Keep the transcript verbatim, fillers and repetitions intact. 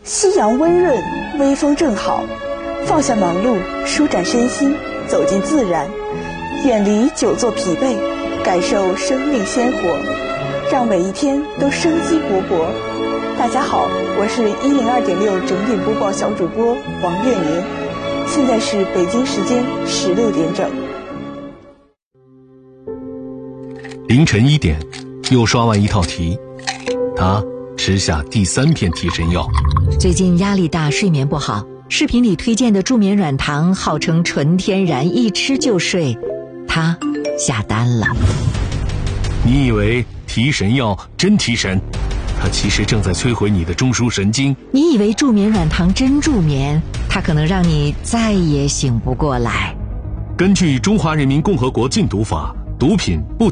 夕阳温润，微风正好，放下忙碌，舒展身心，走进自然，远离久坐疲惫，感受生命鲜活，让每一天都生机勃勃。大家好，我是一零二点六整点播报小主播王月年，现在是北京时间十六点整。 凌晨一点，又刷完一套题，他吃下第三片提神药。 最近压力大，睡眠不好，视频里推荐的助眠软糖号称纯天然，一吃就睡，他下单了。 你以为提神药真提神，它其实正在摧毁你的中枢神经。 你以为助眠软糖真助眠，它可能让你再也醒不过来。 根据《中华人民共和国禁毒法》，毒品不